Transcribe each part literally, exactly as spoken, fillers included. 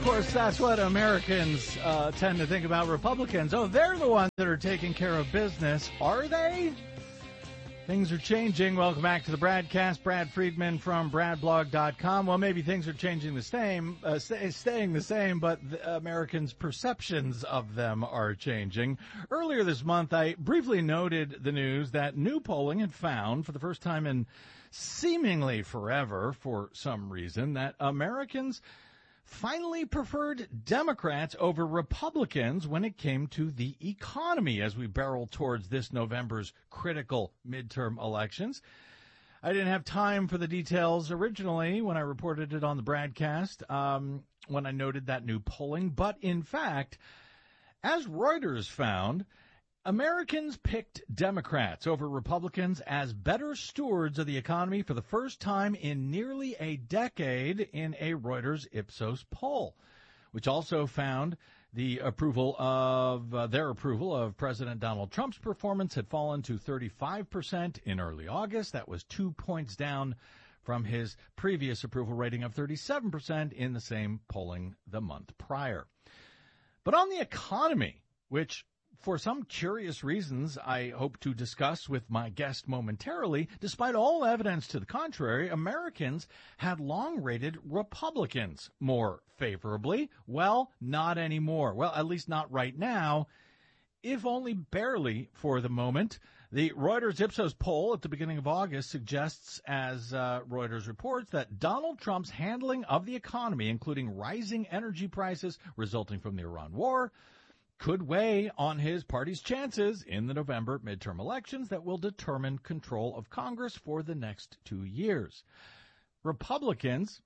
course, that's what Americans uh, tend to think about Republicans. Oh, they're the ones that are taking care of business. Are they? Things are changing. Welcome back to the Bradcast. Brad Friedman from brad blog dot com. Well, maybe things are changing the same, uh, stay, staying the same, but the Americans' perceptions of them are changing. Earlier this month, I briefly noted the news that new polling had found, for the first time in seemingly forever, for some reason, that Americans finally preferred Democrats over Republicans when it came to the economy as we barrel towards this November's critical midterm elections. I didn't have time for the details originally when I reported it on the Bradcast, um, when I noted that new polling. But in fact, as Reuters found, Americans picked Democrats over Republicans as better stewards of the economy for the first time in nearly a decade in a Reuters Ipsos poll, which also found the approval of uh, their approval of President Donald Trump's performance had fallen to thirty-five percent in early August. That was two points down from his previous approval rating of thirty-seven percent in the same polling the month prior. But on the economy, which for some curious reasons I hope to discuss with my guest momentarily, despite all evidence to the contrary, Americans had long rated Republicans more favorably. Well, not anymore. Well, at least not right now, if only barely for the moment. The Reuters Ipsos poll at the beginning of August suggests, as uh, Reuters reports, that Donald Trump's handling of the economy, including rising energy prices resulting from the Iran war, could weigh on his party's chances in the November midterm elections that will determine control of Congress for the next two years. Republicans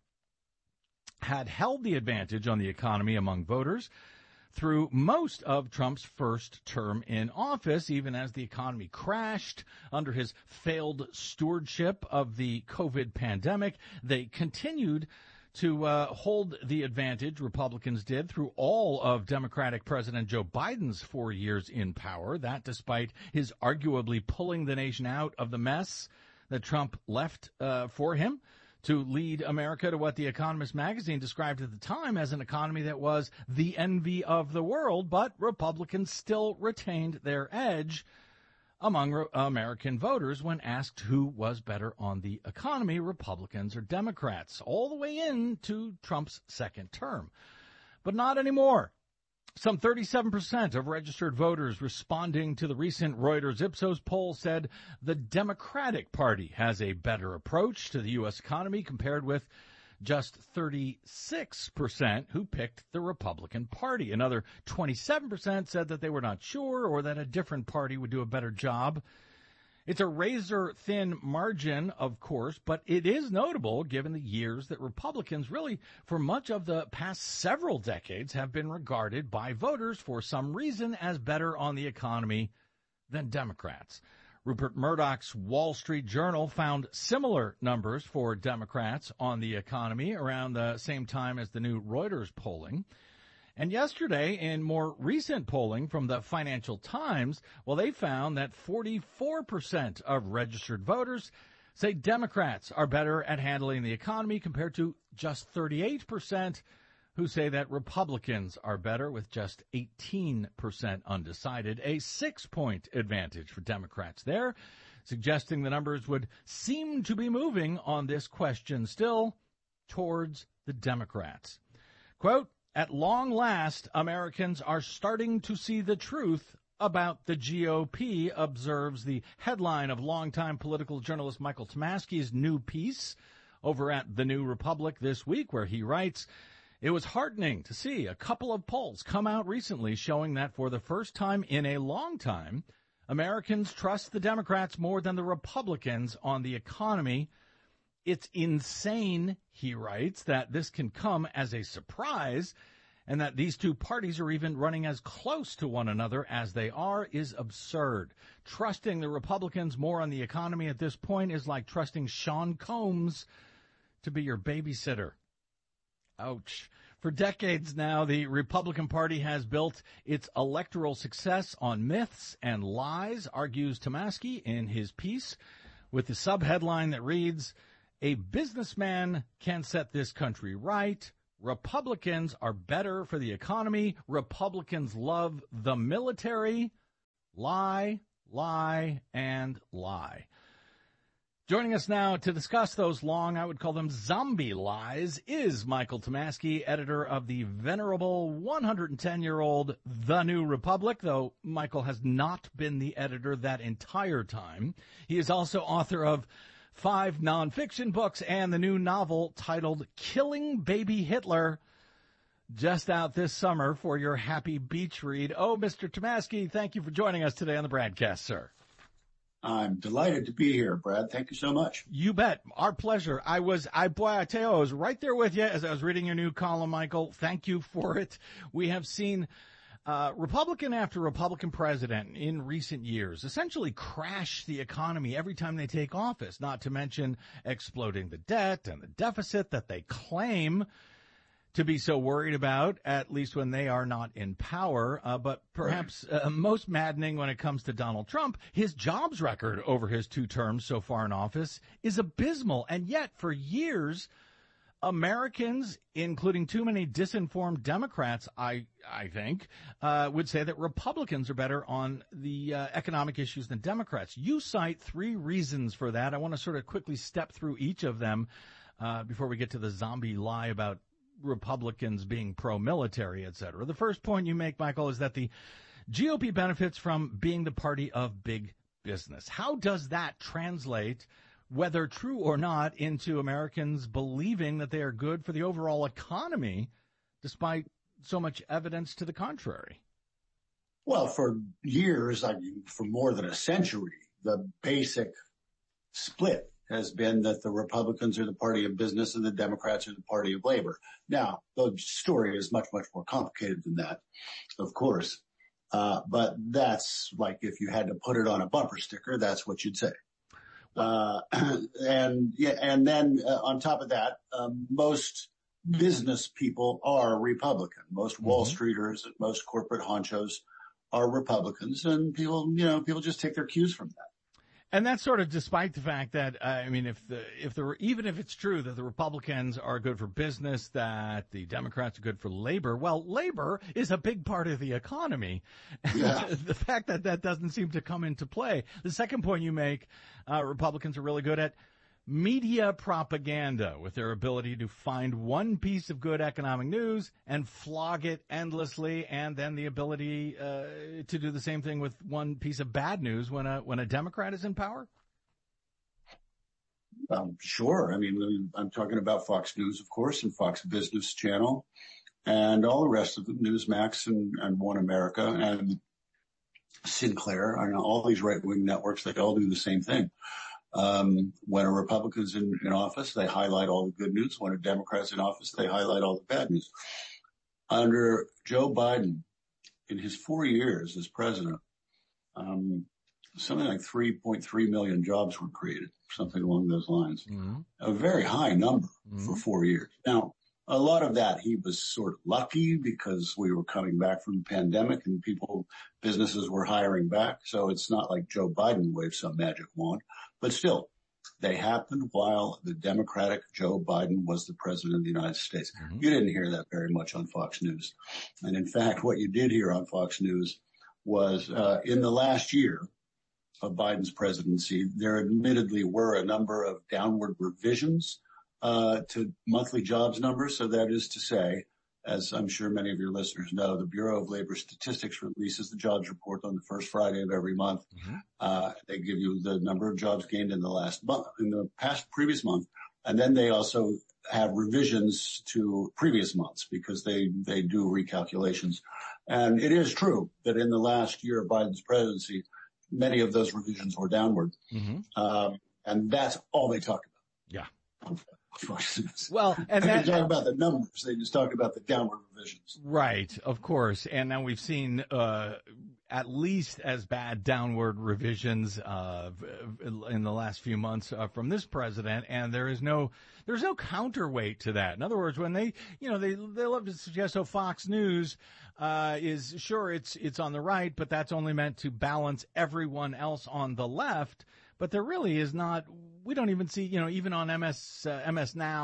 had held the advantage on the economy among voters through most of Trump's first term in office, even as the economy crashed under his failed stewardship of the COVID pandemic. They continued to uh, hold the advantage, Republicans did, through all of Democratic President Joe Biden's four years in power. That despite his arguably pulling the nation out of the mess that Trump left uh, for him to lead America to what The Economist magazine described at the time as an economy that was the envy of the world. But Republicans still retained their edge among re- American voters when asked who was better on the economy, Republicans or Democrats, all the way into Trump's second term. But not anymore. Some thirty-seven percent of registered voters responding to the recent Reuters Ipsos poll said the Democratic Party has a better approach to the U S economy compared with just thirty-six percent who picked the Republican Party. Another twenty-seven percent said that they were not sure or that a different party would do a better job. It's a razor-thin margin, of course, but it is notable given the years that Republicans really, for much of the past several decades, have been regarded by voters for some reason as better on the economy than Democrats. Rupert Murdoch's Wall Street Journal found similar numbers for Democrats on the economy around the same time as the new Reuters polling. And yesterday, in more recent polling from the Financial Times, well, they found that forty-four percent of registered voters say Democrats are better at handling the economy compared to just thirty-eight percent who say that Republicans are better, with just eighteen percent undecided, a six-point advantage for Democrats there, suggesting the numbers would seem to be moving on this question still towards the Democrats. Quote, "At long last, Americans are starting to see the truth about the G O P," observes the headline of longtime political journalist Michael Tomasky's new piece over at The New Republic this week, where he writes, "It was heartening to see a couple of polls come out recently showing that for the first time in a long time, Americans trust the Democrats more than the Republicans on the economy. It's insane," he writes, "that this can come as a surprise, and that these two parties are even running as close to one another as they are is absurd. Trusting the Republicans more on the economy at this point is like trusting Sean Combs to be your babysitter." Ouch. For decades now, the Republican Party has built its electoral success on myths and lies, argues Tomasky in his piece, with the subheadline that reads, "A businessman can set this country right. Republicans are better for the economy. Republicans love the military. Lie, lie, and lie. Joining us now to discuss those long, I would call them zombie lies, is Michael Tomasky, editor of the venerable one hundred ten-year-old The New Republic, though Michael has not been the editor that entire time. He is also author of five nonfiction books and the new novel titled Killing Baby Hitler, just out this summer for your happy beach read. Oh, Mister Tomasky, thank you for joining us today on the Bradcast, sir. I'm delighted to be here, Brad. Thank you so much. You bet. Our pleasure. I was, I, boy, I tell you, I was right there with you as I was reading your new column, Michael. Thank you for it. We have seen uh, Republican after Republican president in recent years essentially crash the economy every time they take office, not to mention exploding the debt and the deficit that they claim to be so worried about, at least when they are not in power. Uh, but perhaps uh, most maddening when it comes to Donald Trump, his jobs record over his two terms so far in office is abysmal. And yet, for years, Americans, including too many disinformed Democrats, I I think, uh, would say that Republicans are better on the uh, economic issues than Democrats. You cite three reasons for that. I want to sort of quickly step through each of them uh, before we get to the zombie lie about Republicans being pro-military, et cetera. The first point you make, Michael, is that the G O P benefits from being the party of big business. How does that translate, whether true or not, into Americans believing that they are good for the overall economy, despite so much evidence to the contrary? Well, for years, I mean, for more than a century, the basic split has been that the Republicans are the party of business and the Democrats are the party of labor. Now, the story is much, much more complicated than that, of course. Uh, but that's like if you had to put it on a bumper sticker, that's what you'd say. Uh, and yeah, and then uh, on top of that, um, most business people are Republican. Most mm-hmm. Wall Streeters and most corporate honchos are Republicans, and people, you know, people just take their cues from that. And that's sort of despite the fact that, uh, I mean, if the, if the, even if it's true that the Republicans are good for business, that the Democrats are good for labor, well, labor is a big part of the economy. Yeah. The fact that that doesn't seem to come into play. The second point you make, uh, Republicans are really good at media propaganda, with their ability to find one piece of good economic news and flog it endlessly, and then the ability uh, to do the same thing with one piece of bad news when a when a Democrat is in power? Um, sure. I mean, I'm talking about Fox News, of course, and Fox Business Channel, and all the rest of them, Newsmax and, and One America and Sinclair, and all these right-wing networks. They all do the same thing. Um, when a Republican's in, in office, they highlight all the good news. When a Democrat's in office, they highlight all the bad news. Under Joe Biden, in his four years as president, um, something like three point three million jobs were created, something along those lines. Mm-hmm. A very high number mm-hmm. for four years. Now, a lot of that he was sort of lucky because we were coming back from the pandemic and people, businesses were hiring back. So it's not like Joe Biden waved some magic wand. But still, they happened while the Democratic Joe Biden was the president of the United States. Mm-hmm. You didn't hear that very much on Fox News. And in fact, what you did hear on Fox News was uh, in the last year of Biden's presidency, there admittedly were a number of downward revisions uh, to monthly jobs numbers. So that is to say, as I'm sure many of your listeners know, the Bureau of Labor Statistics releases the jobs report on the first Friday of every month. Mm-hmm. Uh, they give you the number of jobs gained in the last month, in the past previous month. And then they also have revisions to previous months because they, they do recalculations. And it is true that in the last year of Biden's presidency, many of those revisions were downward. Mm-hmm. Um, and that's all they talk about. Yeah. Well, and they talk about the numbers. They just talk about the downward revisions. Right, of course. And now we've seen uh, at least as bad downward revisions uh, in the last few months uh, from this president, and there is no there's no counterweight to that. In other words, when they you know they they love to suggest so Fox News uh, is sure it's it's on the right, but that's only meant to balance everyone else on the left. But there really is not. We don't even see, you know, even on M S uh, M S Now,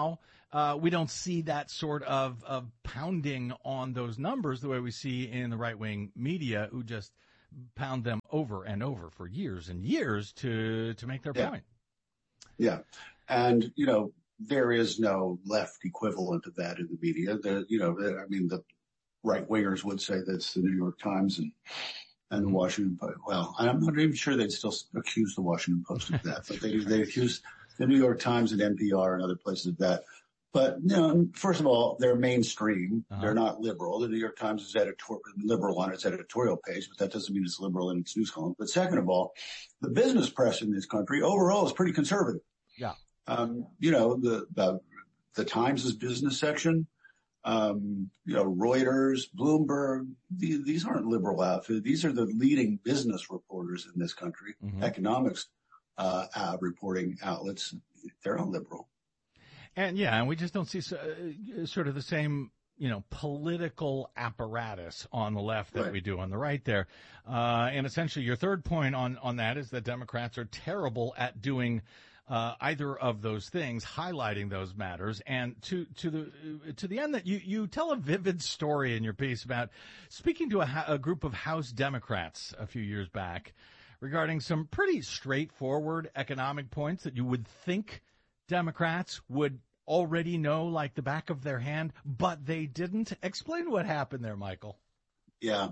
uh, we don't see that sort of, of pounding on those numbers the way we see in the right-wing media, who just pound them over and over for years and years to, to make their yeah. point. Yeah. And, you know, there is no left equivalent of that in the media. The, you know, the, I mean, the right wingers would say that's the New York Times and, and the Washington Post. Well, I'm not even sure they'd still accuse the Washington Post of that, but they, they accuse the New York Times and N P R and other places of that. But, you know, first of all, they're mainstream. Uh-huh. They're not liberal. The New York Times is editor- liberal on its editorial page, but that doesn't mean it's liberal in its news column. But second of all, the business press in this country overall is pretty conservative. Yeah. Um, you know, the, the, the Times' business section, um, you know, Reuters, Bloomberg, the, these aren't liberal outfits. These are the leading business reporters in this country, mm-hmm. economics, uh, uh, reporting outlets. They're not liberal. And yeah, and we just don't see uh, sort of the same, you know, political apparatus on the left that right. we do on the right there. Uh, and essentially your third point on, on that is that Democrats are terrible at doing uh, either of those things, highlighting those matters. And to, to the, to the end that you, you tell a vivid story in your piece about speaking to a, a group of House Democrats a few years back regarding some pretty straightforward economic points that you would think Democrats would already know like the back of their hand, but they didn't. Explain what happened there, Michael. Yeah.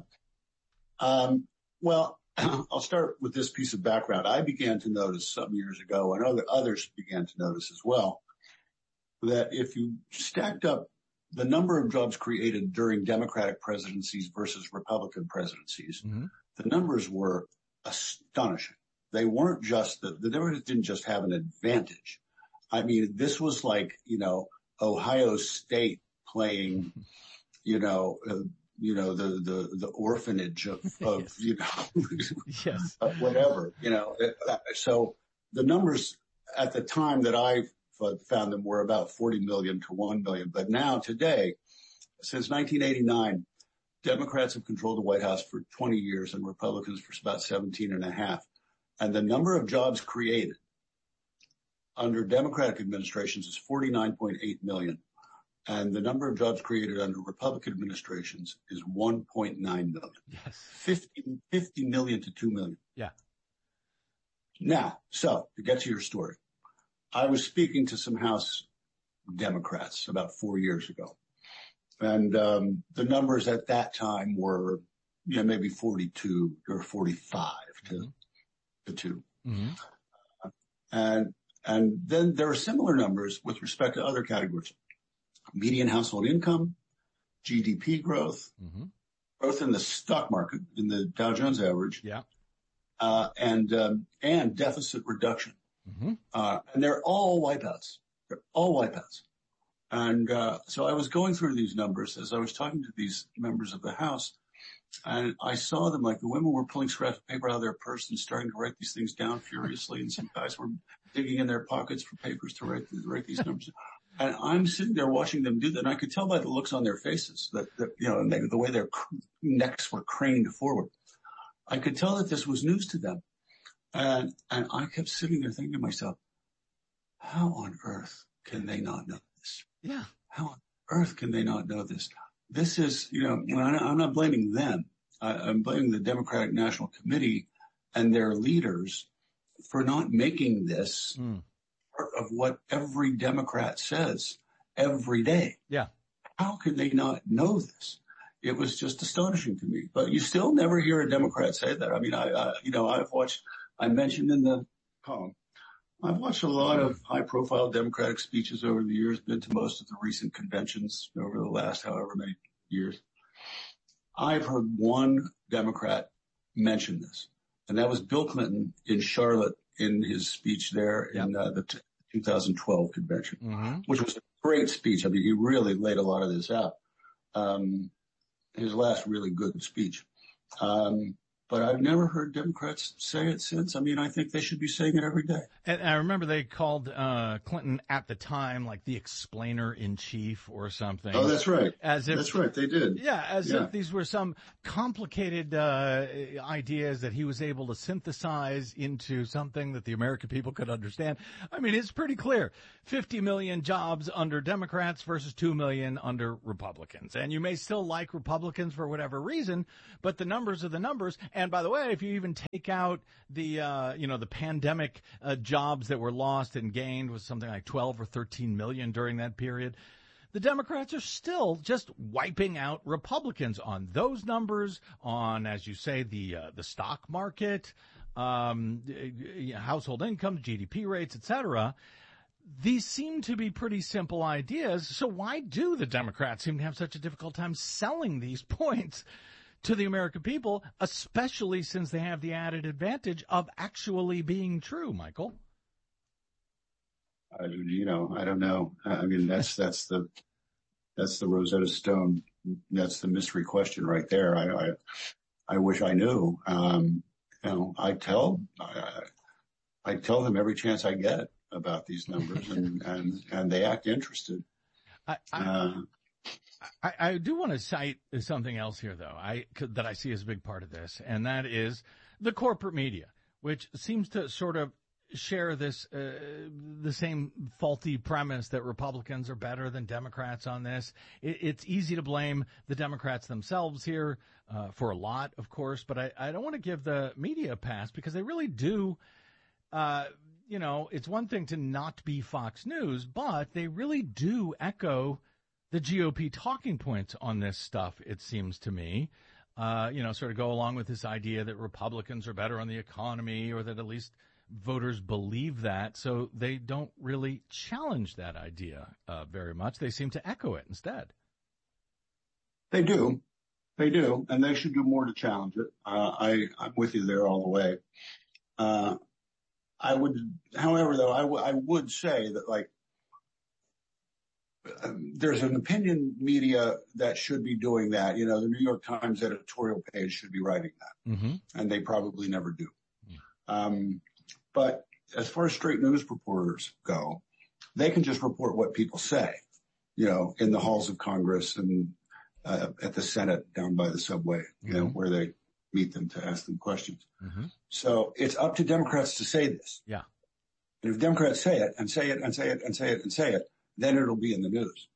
Um, well, I'll start with this piece of background. I began to notice some years ago, and other others began to notice as well, that if you stacked up the number of jobs created during Democratic presidencies versus Republican presidencies, mm-hmm. the numbers were astonishing. They weren't just, the, the Democrats didn't just have an advantage. I mean, this was like, you know, Ohio State playing, you know, uh, you know, the, the, the orphanage of, of, yes. you know, yes. uh, whatever, you know. So the numbers at the time that I found them were about forty million to one million. But now today, since nineteen eighty-nine, Democrats have controlled the White House for twenty years and Republicans for about seventeen and a half. And the number of jobs created under Democratic administrations is forty-nine point eight million. And the number of jobs created under Republican administrations is one point nine million. Yes. fifty, fifty million to two million. Yeah. Now, so to get to your story, I was speaking to some House Democrats about four years ago. And, um, the numbers at that time were, you know, maybe forty-two or forty-five to, mm-hmm. to two. Mm-hmm. Uh, and, And then there are similar numbers with respect to other categories. Median household income, G D P growth, mm-hmm. growth in the stock market, in the Dow Jones average, yeah, uh, and, um, and deficit reduction. Mm-hmm. Uh, and they're all wipeouts. They're all wipeouts. And, uh, so I was going through these numbers as I was talking to these members of the House, and I saw them, like the women were pulling scraps of paper out of their purse and starting to write these things down furiously, and some guys were digging in their pockets for papers to write, write these numbers. And I'm sitting there watching them do that, and I could tell by the looks on their faces that, that you know, and they, the way their necks were craned forward. I could tell that this was news to them. And, and I kept sitting there thinking to myself, how on earth can they not know this? Yeah. How on earth can they not know this? This is, you know, I'm not blaming them. I'm blaming the Democratic National Committee and their leaders for not making this mm. part of what every Democrat says every day. Yeah. How can they not know this? It was just astonishing to me. But you still never hear a Democrat say that. I mean, I, I you know, I've watched, I mentioned in the column, I've watched a lot of high-profile Democratic speeches over the years, been to most of the recent conventions over the last however many years. I've heard one Democrat mention this, and that was Bill Clinton in Charlotte in his speech there yep. in uh, the t- two thousand twelve convention, mm-hmm. which was a great speech. I mean, he really laid a lot of this out. Um, his last really good speech. Um, but I've never heard Democrats say it since. I mean, I think they should be saying it every day. And I remember they called uh, Clinton at the time like the explainer in chief or something. Oh, that's right. As if, that's right. They did. Yeah, as yeah. if these were some complicated uh, ideas that he was able to synthesize into something that the American people could understand. I mean, it's pretty clear. fifty million jobs under Democrats versus two million under Republicans. And you may still like Republicans for whatever reason, but the numbers are the numbers. And by the way, if you even take out the, uh, you know, the pandemic uh, jobs that were lost and gained was something like twelve or thirteen million during that period, the Democrats are still just wiping out Republicans on those numbers, on, as you say, the uh, the stock market, um, household incomes, G D P rates, et cetera. These seem to be pretty simple ideas. So why do the Democrats seem to have such a difficult time selling these points to the American people, especially since they have the added advantage of actually being true, Michael? I, you know, I don't know. I mean, that's that's the that's the Rosetta Stone. That's the mystery question right there. I I, I wish I knew. Um, you know, I tell I, I tell them every chance I get about these numbers, and and, and they act interested. I, I, uh, I, I do want to cite something else here, though, I that I see as a big part of this, and that is the corporate media, which seems to sort of share this uh, the same faulty premise that Republicans are better than Democrats on this. It, it's easy to blame the Democrats themselves here uh, for a lot, of course, but I, I don't want to give the media a pass because they really do. Uh, you know, it's one thing to not be Fox News, but they really do echo the G O P talking points on this stuff, it seems to me. Uh, you know, sort of go along with this idea that Republicans are better on the economy, or that at least voters believe that, so they don't really challenge that idea uh, very much. They seem to echo it instead. They do. They do, and they should do more to challenge it. Uh, I, I'm with you there all the way. Uh, I would, however, though, I, w- I would say that, like, um, there's an opinion media that should be doing that. You know, the New York Times editorial page should be writing that, mm-hmm. and they probably never do. Mm-hmm. Um, But as far as straight news reporters go, they can just report what people say, you know, in the halls of Congress and uh, at the Senate down by the subway, you mm-hmm. know, where they meet them to ask them questions. Mm-hmm. So it's up to Democrats to say this. Yeah. And if Democrats say it and say it and say it and say it and say it, then it'll be in the news.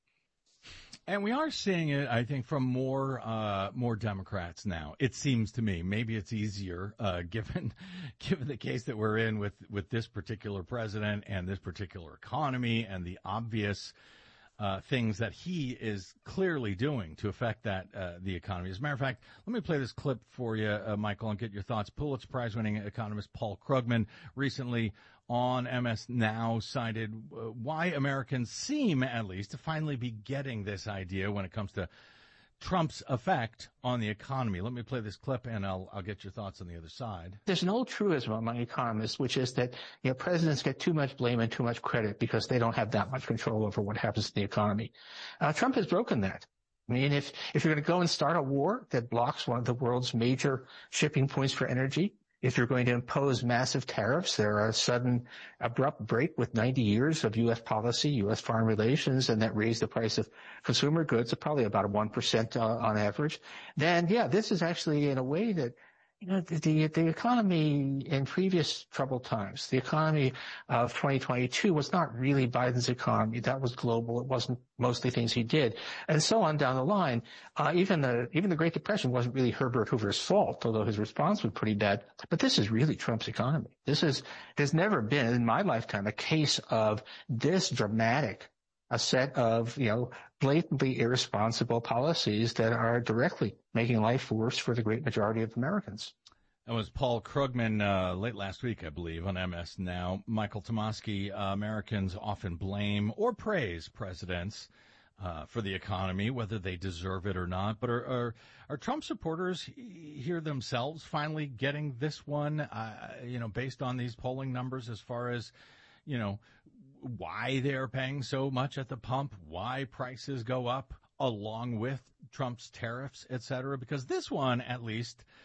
And we are seeing it, I think, from more uh, more Democrats now. It seems to me. Maybe it's easier, uh, given given the case that we're in with, with this particular president and this particular economy and the obvious uh, things that he is clearly doing to affect that uh, the economy. As a matter of fact, let me play this clip for you, uh, Michael, and get your thoughts. Pulitzer Prize-winning economist Paul Krugman recently on M S Now cited uh, why Americans seem, at least, to finally be getting this idea when it comes to Trump's effect on the economy. Let me play this clip, and I'll I'll get your thoughts on the other side. There's an old truism among economists, which is that, you know, presidents get too much blame and too much credit because they don't have that much control over what happens to the economy. Uh, Trump has broken that. I mean, if if you're going to go and start a war that blocks one of the world's major shipping points for energy, if you're going to impose massive tariffs, there are a sudden abrupt break with ninety years of U S policy, U S foreign relations, and that raised the price of consumer goods to probably about a one percent uh, on average, then, yeah, this is actually in a way that, you know, the, the, the economy in previous troubled times, the economy of twenty twenty-two was not really Biden's economy. That was global. It wasn't mostly things he did. And so on down the line. Uh, even the, even the Great Depression wasn't really Herbert Hoover's fault, although his response was pretty bad. But this is really Trump's economy. This is, there's never been in my lifetime a case of this dramatic a set of, you know, blatantly irresponsible policies that are directly making life worse for the great majority of Americans. That was Paul Krugman uh, late last week, I believe, on M S Now. Michael Tomasky, uh, Americans often blame or praise presidents uh, for the economy, whether they deserve it or not. But are, are, are Trump supporters here themselves finally getting this one, uh, you know, based on these polling numbers as far as, you know, why they're paying so much at the pump, why prices go up along with Trump's tariffs, et cetera? Because this one, at least,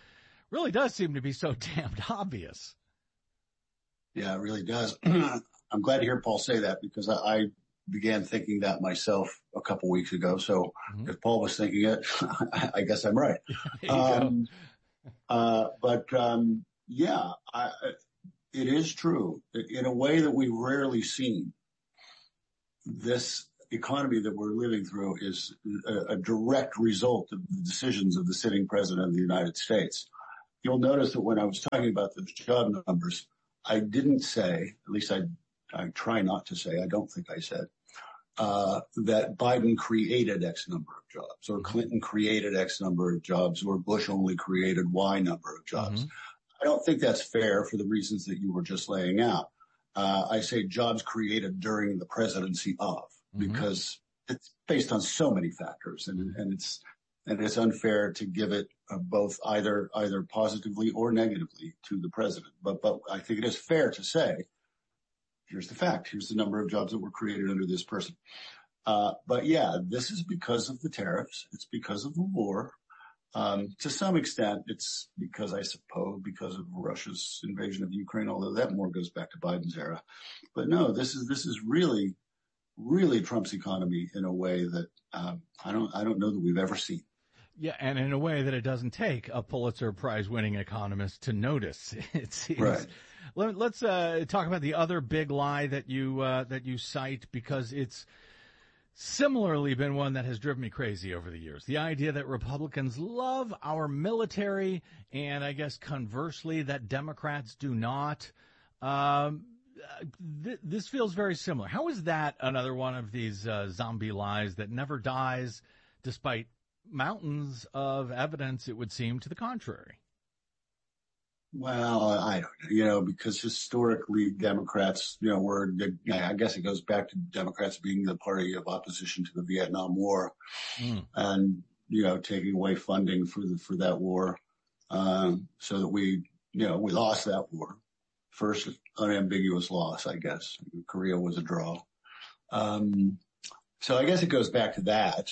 really does seem to be so damned obvious. Yeah, it really does. I'm glad to hear Paul say that because I, I began thinking that myself a couple weeks ago. So mm-hmm. if Paul was thinking it, I guess I'm right. um, uh, but um, yeah, I, it is true in a way that we've rarely seen. This economy that we're living through is a, a direct result of the decisions of the sitting president of the United States. You'll notice that when I was talking about those job numbers, I didn't say, at least I, I try not to say, I don't think I said, uh, that Biden created X number of jobs or Clinton created X number of jobs or Bush only created Y number of jobs. Mm-hmm. I don't think that's fair for the reasons that you were just laying out. Uh, I say jobs created during the presidency of, mm-hmm. because it's based on so many factors and, and it's, and it's unfair to give it uh, both either, either positively or negatively to the president. But, but I think it is fair to say, here's the fact. Here's the number of jobs that were created under this person. Uh, but yeah, this is because of the tariffs. It's because of the war. Um, to some extent, it's because, I suppose, because of Russia's invasion of Ukraine, although that more goes back to Biden's era. But no, this is, this is really, really Trump's economy in a way that, um, I don't, I don't know that we've ever seen. Yeah, and in a way that it doesn't take a Pulitzer Prize-winning economist to notice. It seems. Right. Let, let's uh, talk about the other big lie that you uh, that you cite, because it's similarly been one that has driven me crazy over the years. The idea that Republicans love our military, and I guess conversely that Democrats do not. Um, th- this feels very similar. How is that another one of these uh, zombie lies that never dies, despite mountains of evidence, it would seem, to the contrary? Well, I don't know, you know, because historically Democrats, you know, were, I guess it goes back to Democrats being the party of opposition to the Vietnam War mm. and, you know, taking away funding for the, for that war. Um, so that we, you know, we lost that war. First unambiguous loss, I guess. Korea was a draw. Um, so I guess it goes back to that.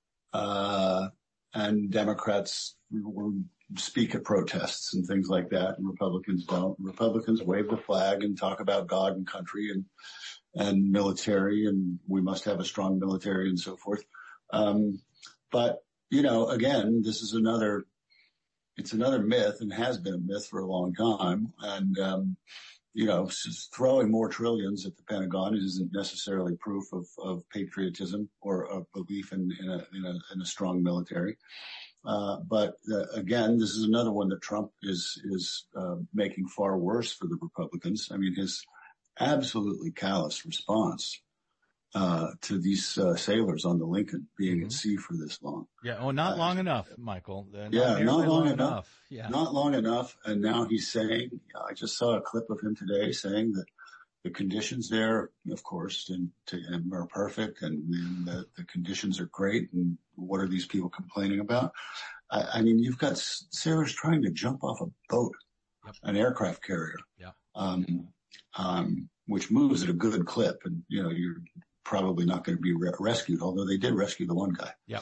Uh, and Democrats were, speak at protests and things like that, and Republicans don't. Republicans wave the flag and talk about God and country and, and military, and we must have a strong military and so forth. Um, but, you know, again, this is another, it's another myth and has been a myth for a long time. And, um, you know, throwing more trillions at the Pentagon isn't necessarily proof of, of patriotism or of belief in, in a, in a, in a strong military. Uh, but uh, again, this is another one that Trump is, is, uh, making far worse for the Republicans. I mean, his absolutely callous response, uh, to these, uh, sailors on the Lincoln being mm-hmm. at sea for this long. Yeah. Oh, not uh, long enough, Michael. Not yeah. Not long, long enough. enough. Yeah. Not long enough. And now he's saying, I just saw a clip of him today saying that the conditions there, of course, and to him are perfect, and, and the, the conditions are great. And what are these people complaining about? I, I mean, you've got sailors trying to jump off a boat, yep. an aircraft carrier, yeah. um, um, which moves at a good clip, and you know you're probably not going to be re- rescued. Although they did rescue the one guy. Yep.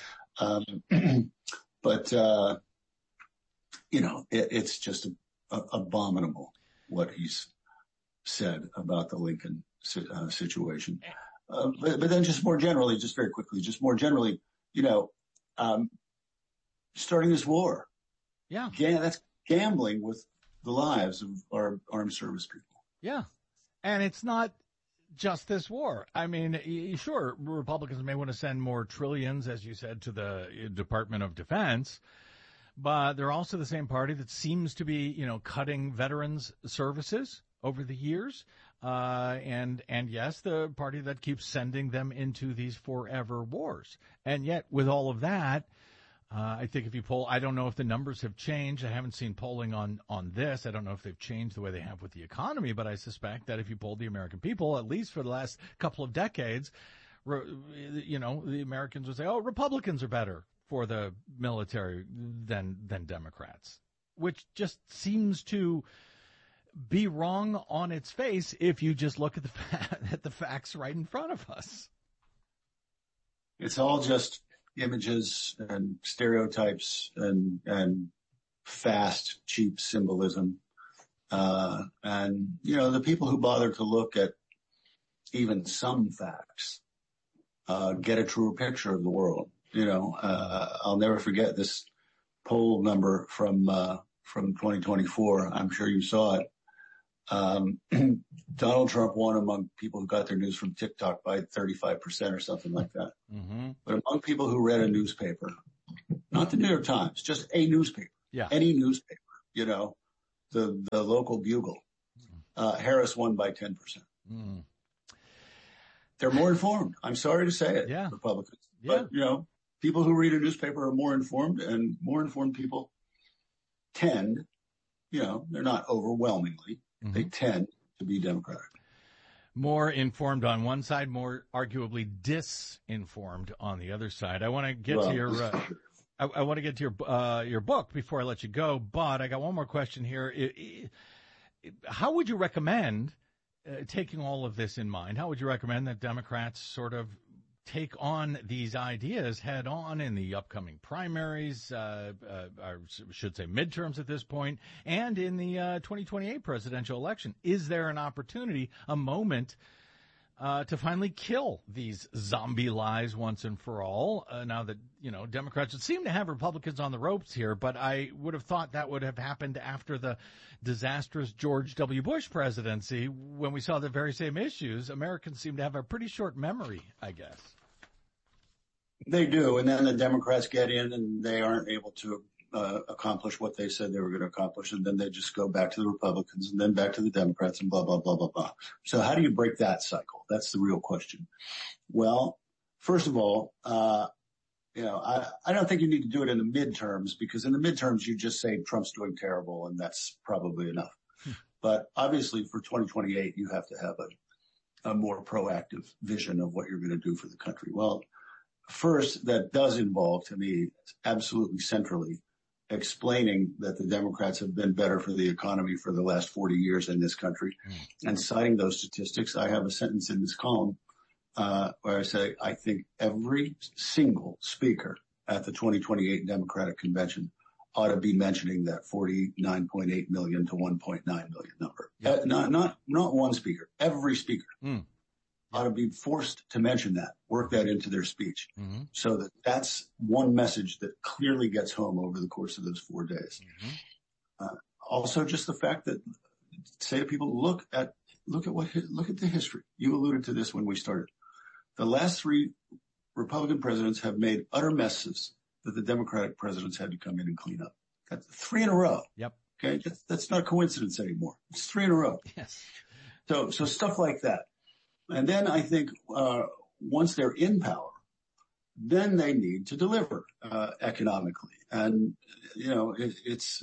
Um, but uh, you know, it, it's just a, a, abominable what he's said about the Lincoln uh, situation. Uh, but, but then just more generally, just very quickly, just more generally, you know, um, starting this war. Yeah. Ga- that's gambling with the lives of our armed service people. Yeah. And it's not just this war. I mean, sure, Republicans may want to send more trillions, as you said, to the Department of Defense, but they're also the same party that seems to be, you know, cutting veterans' services over the years, uh, and, and yes, the party that keeps sending them into these forever wars. And yet, with all of that, uh, I think if you poll, I don't know if the numbers have changed. I haven't seen polling on, on this. I don't know if they've changed the way they have with the economy, but I suspect that if you polled the American people, at least for the last couple of decades, you know, the Americans would say, oh, Republicans are better for the military than, than Democrats, which just seems to be wrong on its face if you just look at the fa- at the facts right in front of us. It's all just images and stereotypes and and fast, cheap symbolism. Uh, and, you know, the people who bother to look at even some facts, uh, get a truer picture of the world. You know, uh, I'll never forget this poll number from, uh, from twenty twenty-four. I'm sure you saw it. Um, Donald Trump won among people who got their news from TikTok by thirty-five percent or something like that. Mm-hmm. But among people who read a newspaper, not the New York Times, just a newspaper, yeah. any newspaper, you know, the, the local Bugle, uh, Harris won by ten percent. Mm. They're more informed. I'm sorry to say it, yeah. Republicans. Yeah. But, you know, people who read a newspaper are more informed, and more informed people tend, you know, they're not overwhelmingly, mm-hmm. they tend to be Democratic. More informed on one side, more arguably disinformed on the other side. I want to get well, to your, uh, I, I want to get to your, uh, your book before I let you go, but I got one more question here. It, it, it, how would you recommend, uh, taking all of this in mind, how would you recommend that Democrats sort of take on these ideas head on in the upcoming primaries, uh, uh, I should say midterms at this point, and in the uh, twenty twenty-eight presidential election? Is there an opportunity, a moment, uh, to finally kill these zombie lies once and for all? Uh, now that, you know, Democrats would seem to have Republicans on the ropes here, but I would have thought that would have happened after the disastrous George W. Bush presidency, when we saw the very same issues. Americans seem to have a pretty short memory, I guess. They do, and then the Democrats get in and they aren't able to uh, accomplish what they said they were going to accomplish, and then they just go back to the Republicans and then back to the Democrats and blah, blah, blah, blah, blah. So how do you break that cycle? That's the real question. Well, first of all, uh, you know, I, I don't think you need to do it in the midterms, because in the midterms you just say Trump's doing terrible, and that's probably enough. Hmm. But obviously for twenty twenty-eight, you have to have a, a more proactive vision of what you're going to do for the country. Well, first, that does involve, to me, absolutely centrally, explaining that the Democrats have been better for the economy for the last forty years in this country, mm. and citing those statistics. I have a sentence in this column uh, where I say, I think every single speaker at the twenty twenty-eight Democratic Convention ought to be mentioning that forty-nine point eight million to one point nine million number. Yep. Uh, not, not, not one speaker, every speaker. Mm. ought to be forced to mention that, work that into their speech, mm-hmm. so that that's one message that clearly gets home over the course of those four days. Mm-hmm. Uh, also, just the fact that, say to people, look at look at what look at the history. You alluded to this when we started. The last three Republican presidents have made utter messes that the Democratic presidents had to come in and clean up. That's three in a row. Yep. Okay, that's, that's not a coincidence anymore. It's three in a row. Yes. So, so stuff like that. And then I think, uh, once they're in power, then they need to deliver, uh, economically. And, you know, it, it's,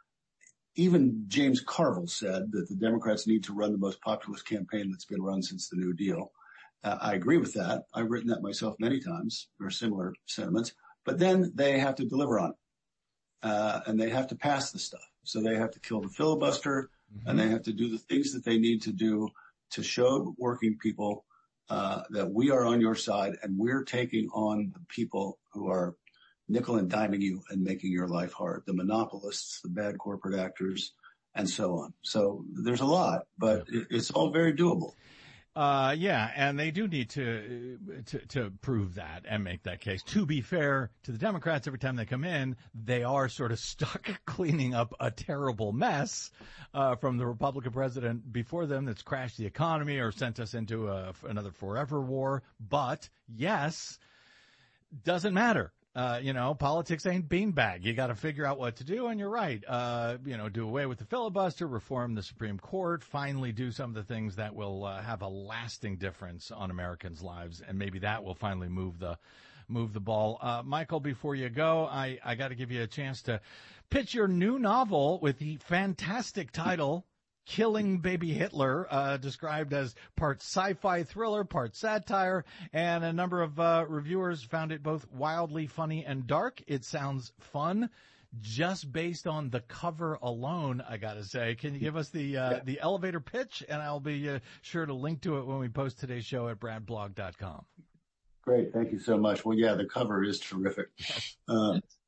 even James Carville said that the Democrats need to run the most populist campaign that's been run since the New Deal. Uh, I agree with that. I've written that myself many times, or similar sentiments, but then they have to deliver on it. Uh, and they have to pass the stuff. So they have to kill the filibuster, mm-hmm. and they have to do the things that they need to do to show working people uh, that we are on your side, and we're taking on the people who are nickel and diming you and making your life hard, the monopolists, the bad corporate actors, and so on. So there's a lot, but it's all very doable. Uh, yeah, and they do need to, to, to prove that and make that case. To be fair to the Democrats, every time they come in, they are sort of stuck cleaning up a terrible mess, uh, from the Republican president before them that's crashed the economy or sent us into a, another forever war. But yes, doesn't matter. Uh, you know, politics ain't beanbag. You got to figure out what to do, and you're right. Uh, you know, do away with the filibuster, reform the Supreme Court, finally do some of the things that will uh, have a lasting difference on Americans' lives, and maybe that will finally move the move the ball. Uh, Michael, before you go, I, I got to give you a chance to pitch your new novel with the fantastic title, Killing Baby Hitler, uh, described as part sci-fi thriller, part satire, and a number of uh, reviewers found it both wildly funny and dark. It sounds fun, just based on the cover alone, I gotta say. Can you give us the uh, yeah. the elevator pitch? And I'll be uh, sure to link to it when we post today's show at brad blog dot com. Great, thank you so much. Well, yeah, the cover is terrific. Uh,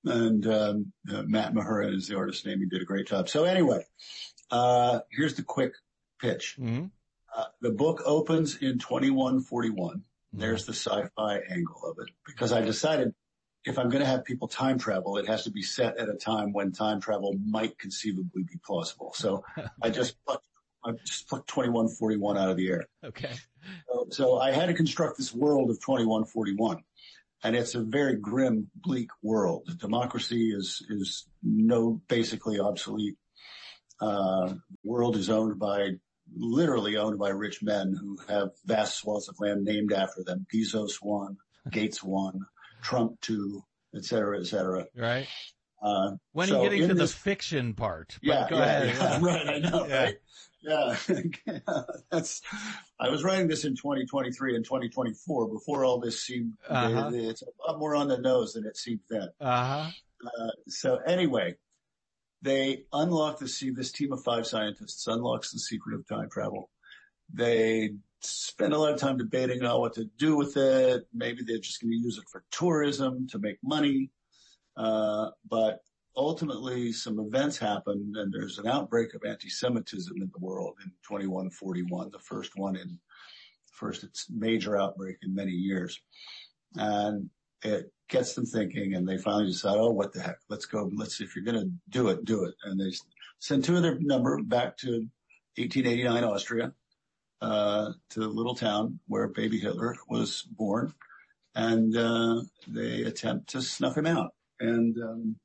And um, uh, Matt Mahurin is the artist's name. He did a great job. So anyway, uh, here's the quick pitch. Mm-hmm. Uh, the book opens in twenty-one forty-one. Mm-hmm. There's the sci-fi angle of it, because I decided if I'm going to have people time travel, it has to be set at a time when time travel might conceivably be plausible. So I just plucked, I just plucked twenty-one forty-one out of the air. Okay. So, so I had to construct this world of twenty-one forty-one. And it's a very grim, bleak world. Democracy is, is no, basically obsolete. Uh, the world is owned by, literally owned by rich men who have vast swaths of land named after them. Bezos one, Gates one, Trump two, et cetera, et cetera. Right. Uh, when so are you getting to this, the fiction part? But yeah, go yeah, ahead. Yeah, yeah. Right, I know, yeah. right? Yeah, that's, I was writing this in twenty twenty-three and twenty twenty-four before all this seemed, uh-huh. it's a lot more on the nose than it seemed then. Uh-huh. Uh, so anyway, they unlock the, see, this team of five scientists unlocks the secret of time travel. They spend a lot of time debating on what to do with it. Maybe they're just going to use it for tourism to make money. Uh, but ultimately some events happen, and there's an outbreak of anti-Semitism in the world in twenty-one forty-one, the first one in, first it's major outbreak in many years. And it gets them thinking, and they finally decide, oh, what the heck, let's go, let's see, if you're going to do it, do it. And they send two of their number back to eighteen eighty-nine Austria, uh, to the little town where baby Hitler was born. And, uh, they attempt to snuff him out. And, um,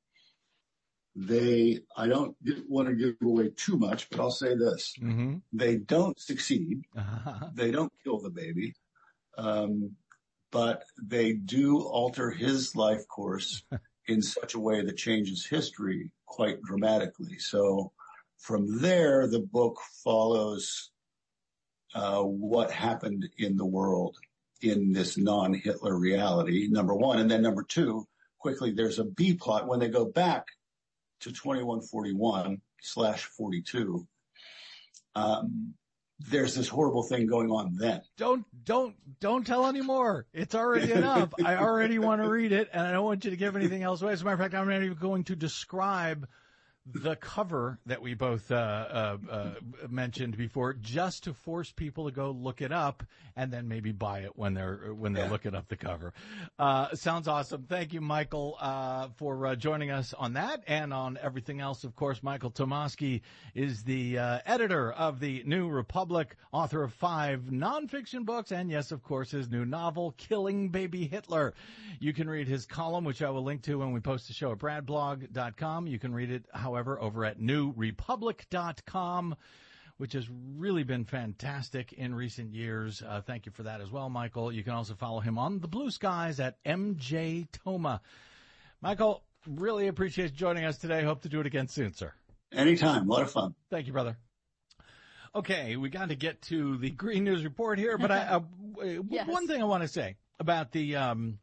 They, I don't want to give away too much, but I'll say this. Mm-hmm. They don't succeed. Uh-huh. They don't kill the baby. Um, but they do alter his life course in such a way that changes history quite dramatically. So from there, the book follows, uh, what happened in the world in this non-Hitler reality, number one. And then number two, quickly, there's a B plot when they go back to twenty-one forty-one slash forty-two. Um, there's this horrible thing going on then. Don't, don't, don't tell any more. It's already enough. I already want to read it, and I don't want you to give anything else away. As a matter of fact, I'm not even going to describe the cover that we both uh, uh, uh, mentioned before, just to force people to go look it up and then maybe buy it when they're when they're yeah. looking up the cover. Uh, sounds awesome. Thank you, Michael, uh, for uh, joining us on that and on everything else. Of course, Michael Tomasky is the uh, editor of the New Republic, author of five nonfiction books, and yes, of course, his new novel, Killing Baby Hitler. You can read his column, which I will link to when we post the show at brad blog dot com. You can read it, however, over at new republic dot com, which has really been fantastic in recent years. Uh, thank you for that as well, Michael. You can also follow him on the Blue Skies at M J Toma. Michael, really appreciate you joining us today. Hope to do it again soon, sir. Anytime. A lot of fun. Thank you, brother. Okay, we got to get to the Green News Report here, but I, uh, yes. one thing I want to say about the um,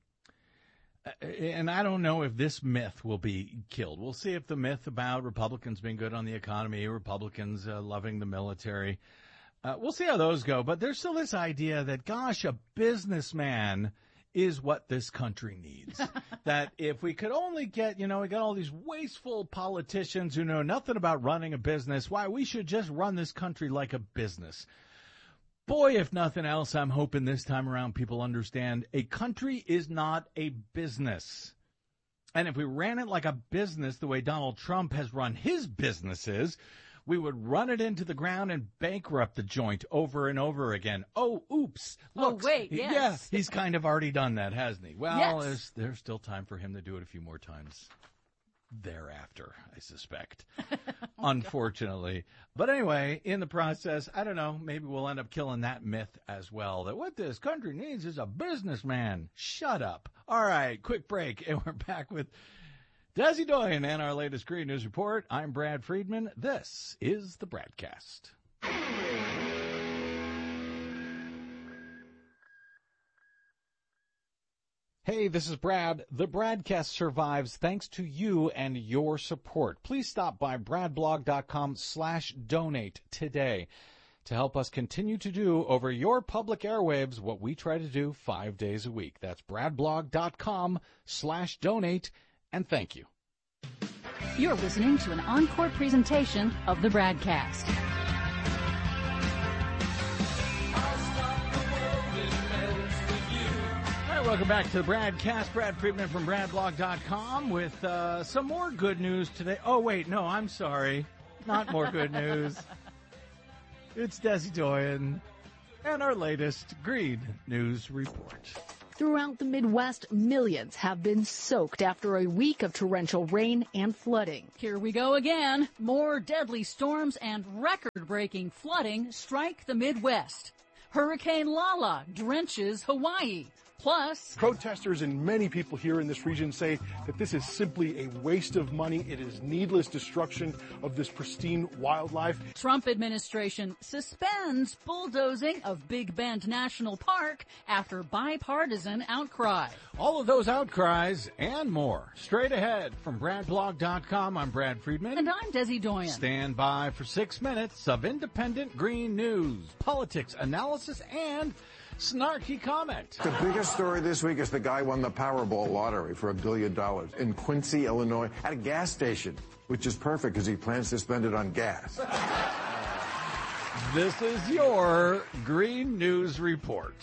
and I don't know if this myth will be killed. We'll see if the myth about Republicans being good on the economy, Republicans uh, loving the military, uh, we'll see how those go. But there's still this idea that, gosh, a businessman is what this country needs. That if we could only get, you know, we got all these wasteful politicians who know nothing about running a business, why, we should just run this country like a business. Boy, if nothing else, I'm hoping this time around people understand a country is not a business. And if we ran it like a business the way Donald Trump has run his businesses, we would run it into the ground and bankrupt the joint over and over again. Oh, oops. Look, oh, wait, yes. Yeah, he's kind of already done that, hasn't he? Well, yes. there's, there's still time for him to do it a few more times thereafter, I suspect, oh unfortunately. God. But anyway, in the process, I don't know, maybe we'll end up killing that myth as well, that what this country needs is a businessman. Shut up. All right, quick break, and we're back with Desi Doyen and our latest Green News Report. I'm Brad Friedman. This is the Bradcast. Hey, this is Brad. The Bradcast survives thanks to you and your support. Please stop by brad blog dot com slash donate today to help us continue to do over your public airwaves what we try to do five days a week. That's brad blog dot com slash donate. and thank you. You're listening to an encore presentation of the Bradcast. All right, welcome back to the Bradcast. Brad Friedman from brad blog dot com with uh, some more good news today. Oh, wait, no, I'm sorry. Not more good news. It's Desi Doyen and our latest Green News Report. Throughout the Midwest, millions have been soaked after a week of torrential rain and flooding. Here we go again. More deadly storms and record-breaking flooding strike the Midwest. Hurricane Lala drenches Hawaii. Plus, protesters and many people here in this region say that this is simply a waste of money. It is needless destruction of this pristine wildlife. Trump administration suspends bulldozing of Big Bend National Park after bipartisan outcry. All of those outcries and more straight ahead from brad blog dot com. I'm Brad Friedman. And I'm Desi Doyen. Stand by for six minutes of independent green news, politics, analysis, and snarky comment. The biggest story this week is the guy won the Powerball lottery for a billion dollars in Quincy, Illinois, at a gas station, which is perfect because he plans to spend it on gas. This is your Green News Report.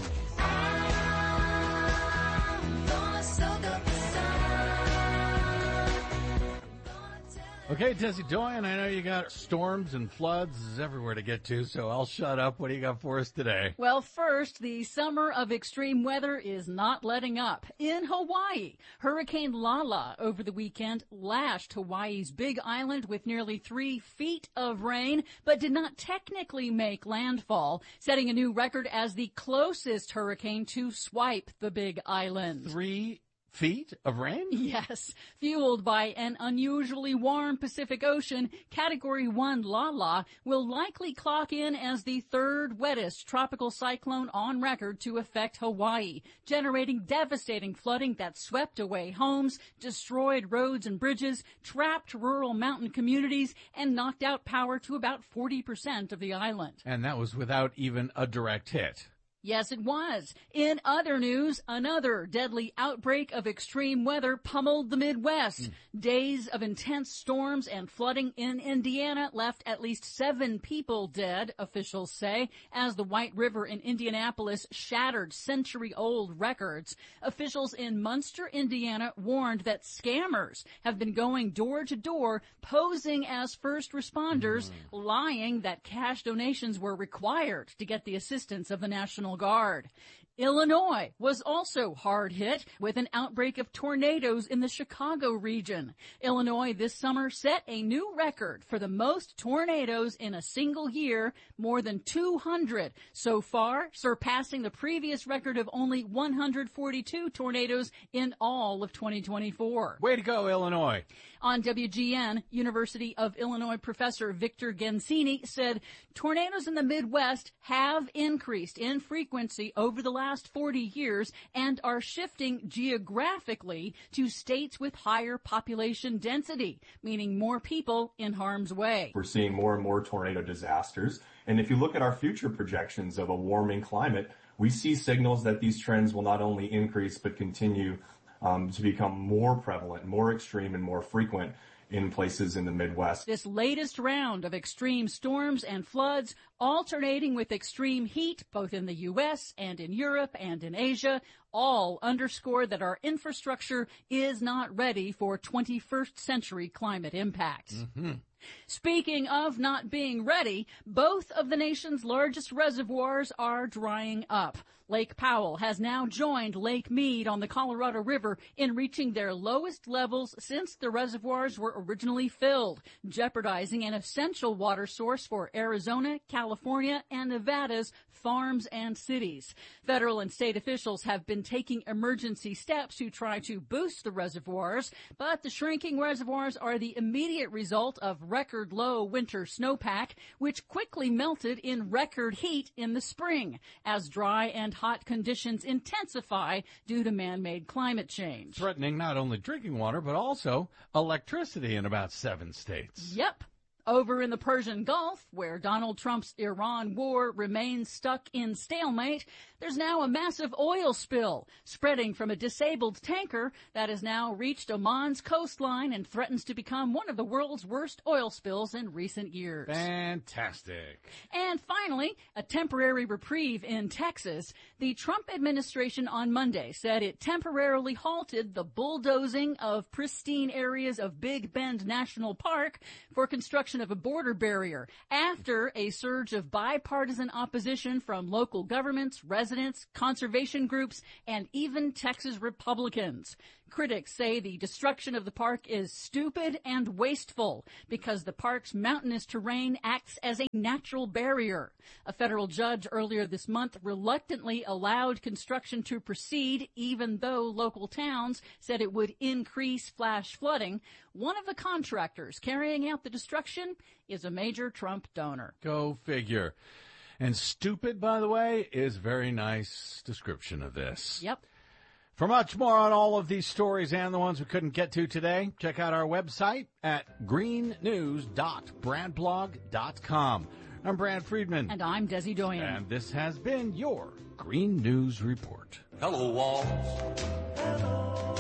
Okay, Desi Doyen, I know you got storms and floods everywhere to get to, so I'll shut up. What do you got for us today? Well, first, the summer of extreme weather is not letting up. In Hawaii, Hurricane Lala over the weekend lashed Hawaii's Big Island with nearly three feet of rain, but did not technically make landfall, setting a new record as the closest hurricane to swipe the Big Island. Three feet of rain? Yes. Fueled by an unusually warm Pacific Ocean, Category one Lala will likely clock in as the third wettest tropical cyclone on record to affect Hawaii, generating devastating flooding that swept away homes, destroyed roads and bridges, trapped rural mountain communities, and knocked out power to about forty percent of the island. And that was without even a direct hit. Yes, it was. In other news, another deadly outbreak of extreme weather pummeled the Midwest. Mm. Days of intense storms and flooding in Indiana left at least seven people dead, officials say, as the White River in Indianapolis shattered century-old records. Officials in Munster, Indiana, warned that scammers have been going door to door, posing as first responders, mm. lying that cash donations were required to get the assistance of the National Guard. Illinois was also hard hit with an outbreak of tornadoes in the Chicago region. Illinois this summer set a new record for the most tornadoes in a single year, more than two hundred so far, surpassing the previous record of only one hundred forty-two tornadoes in all of twenty twenty-four. Way to go, Illinois. On W G N, University of Illinois professor Victor Gensini said tornadoes in the Midwest have increased in frequency over the last forty years and are shifting geographically to states with higher population density, meaning more people in harm's way. We're seeing more and more tornado disasters. And if you look at our future projections of a warming climate, we see signals that these trends will not only increase but continue Um, to become more prevalent, more extreme, and more frequent in places in the Midwest. This latest round of extreme storms and floods, alternating with extreme heat, both in the U S and in Europe and in Asia, all underscore that our infrastructure is not ready for twenty-first century climate impacts. Mm-hmm. Speaking of not being ready, both of the nation's largest reservoirs are drying up. Lake Powell has now joined Lake Mead on the Colorado River in reaching their lowest levels since the reservoirs were originally filled, jeopardizing an essential water source for Arizona, California, and Nevada's farms and cities. Federal and state officials have been taking emergency steps to try to boost the reservoirs, but the shrinking reservoirs are the immediate result of record low winter snowpack, which quickly melted in record heat in the spring, as dry and hot conditions intensify due to man-made climate change. Threatening not only drinking water, but also electricity in about seven states. Yep. Over in the Persian Gulf, where Donald Trump's Iran war remains stuck in stalemate, there's now a massive oil spill spreading from a disabled tanker that has now reached Oman's coastline and threatens to become one of the world's worst oil spills in recent years. Fantastic. And finally, a temporary reprieve in Texas. The Trump administration on Monday said it temporarily halted the bulldozing of pristine areas of Big Bend National Park for construction of a border barrier after a surge of bipartisan opposition from local governments, residents, conservation groups, and even Texas Republicans. Critics say the destruction of the park is stupid and wasteful because the park's mountainous terrain acts as a natural barrier. A federal judge earlier this month reluctantly allowed construction to proceed even though local towns said it would increase flash flooding. One of the contractors carrying out the destruction is a major Trump donor. Go figure. And stupid, by the way, is a very nice description of this. Yep. For much more on all of these stories and the ones we couldn't get to today, check out our website at green news dot brad blog dot com. I'm Brad Friedman. And I'm Desi Doyen. And this has been your Green News Report. Hello, walls. Hello.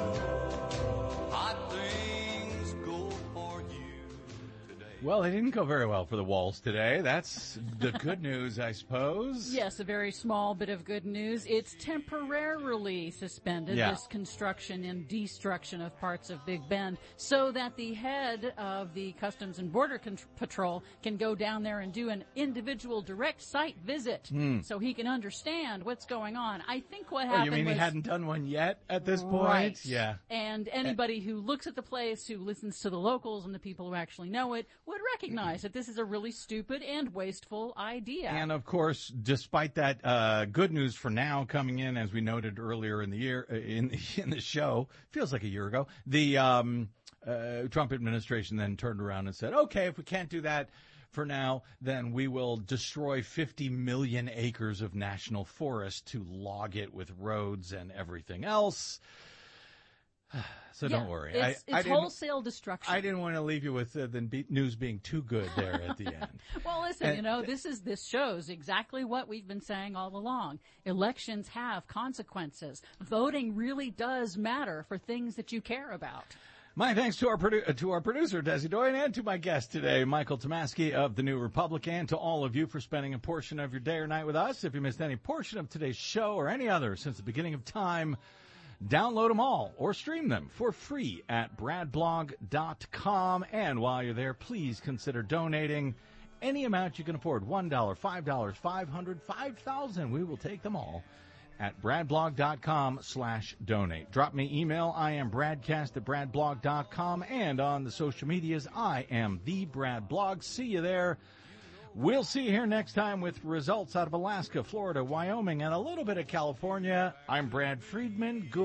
Hot things go for you today. Well, they didn't go very well for the walls today. That's the good news, I suppose. Yes, a very small bit of good news. It's temporarily suspended, yeah. this construction and destruction of parts of Big Bend, so that the head of the Customs and Border Con- Patrol can go down there and do an individual direct site visit mm. so he can understand what's going on. I think what oh, happened you mean was, he hadn't done one yet at this point? Right. Yeah. And anybody who looks at the place, who listens to the locals and the people who actually know it, would recognize that this is a really stupid and wasteful idea. And of course, despite that uh, good news for now coming in, as we noted earlier in the year uh, in the, in the show, feels like a year ago, the um, uh, Trump administration then turned around and said, "Okay, if we can't do that for now, then we will destroy fifty million acres of national forest to log it with roads and everything else." So yeah, don't worry. It's, I, it's I wholesale destruction. I didn't want to leave you with uh, the be- news being too good there at the end. Well, listen, and, you know, this is this shows exactly what we've been saying all along. Elections have consequences. Voting really does matter for things that you care about. My thanks to our produ- to our producer, Desi Doyen, and to my guest today, Michael Tomasky of The New Republic, and to all of you for spending a portion of your day or night with us. If you missed any portion of today's show or any other since the beginning of time, download them all or stream them for free at brad blog dot com. And while you're there, please consider donating any amount you can afford. one dollar, five dollars, five hundred dollars, five thousand dollars. We will take them all at brad blog dot com slash donate. Drop me email. I am bradcast at brad blog dot com. And on the social medias, I am the Brad Blog. See you there. We'll see you here next time with results out of Alaska, Florida, Wyoming, and a little bit of California. I'm Brad Friedman. Good